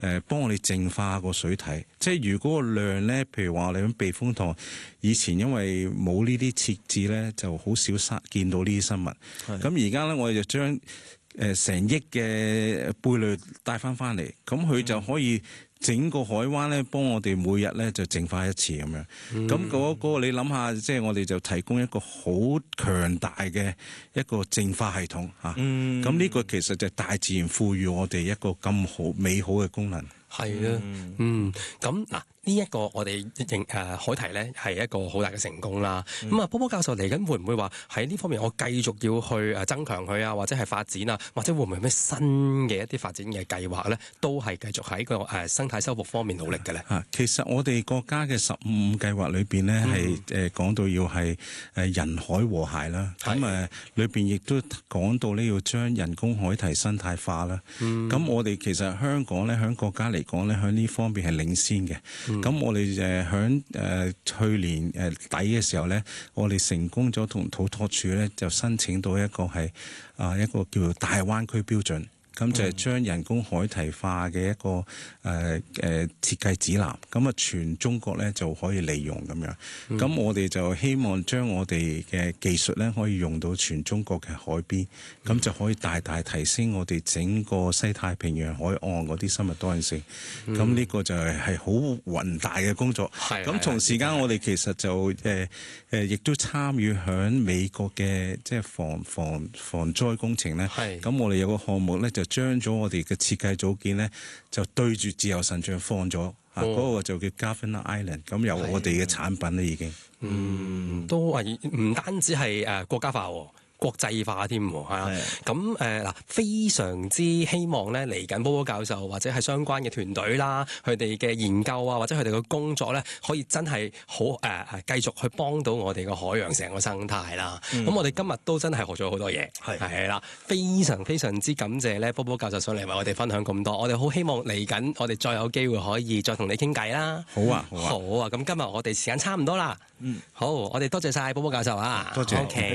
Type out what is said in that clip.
幫我哋淨化個水體。即係如果個量咧，譬如話我哋喺避風塘，以前因為冇呢啲設置咧，就好少見到呢啲生物。咁而家咧，我哋就將成億嘅貝類帶翻嚟，咁佢就可以整個海灣咧，幫我哋每日咧就淨化一次咁樣。咁嗰個你諗下，即係我哋就提供一個好強大嘅一個淨化系統嚇。咁呢個其實就係大自然賦予我哋一個咁好美好嘅功能。 係啊，咁嗱。呢一個我哋海堤咧係一個好大嘅成功啦。咁啊，波波教授嚟緊會唔會話喺呢方面我繼續要去增強佢啊，或者係發展啊，或者會唔會有咩新嘅一啲發展嘅計劃咧？都係繼續喺個生態修復方面努力嘅咧。 其實我哋國家嘅15計劃裏邊咧係講到要係人海和諧啦。咁裏邊亦都講到咧要將人工海堤生態化啦。咁我哋其實香港咧喺國家嚟講咧喺呢方面係領先嘅。咁我哋響去年底嘅時候咧，我哋成功咗同土拓署咧就申請到一個係一個叫做大灣區標準。咁就係將人工海堤化嘅一個設計指南，咁啊全中國咧就可以利用咁樣。咁我哋就希望將我哋嘅技術咧可以用到全中國嘅海邊，咁就可以大大提升我哋整個西太平洋海岸嗰啲生物多樣性。咁呢個就係好宏大嘅工作。咁同時間我哋其實就亦都參與響美國嘅即係防災工程咧。咁我哋有個項目咧就將咗我哋嘅設計組件咧，就對住自由神像放咗，嗰個就叫 Governor Island， 咁有我哋嘅產品咧已經， 都係唔單止係國家化喎。國際化添喎，係啊，咁嗱，非常之希望咧嚟緊波波教授或者係相關嘅團隊啦，佢哋嘅研究啊，或者佢哋嘅工作咧，可以真係好繼續去幫到我哋個海洋成個生態啦。咁我哋今日都真係學咗好多嘢，係啦，非常非常之感謝咧波波教授上嚟為我哋分享咁多。我哋好希望嚟緊我哋再有機會可以再同你傾偈啦。 好啊， 咁今日我哋時間差唔多啦。好，我哋多謝晒波波教授啊， 多謝。 OK。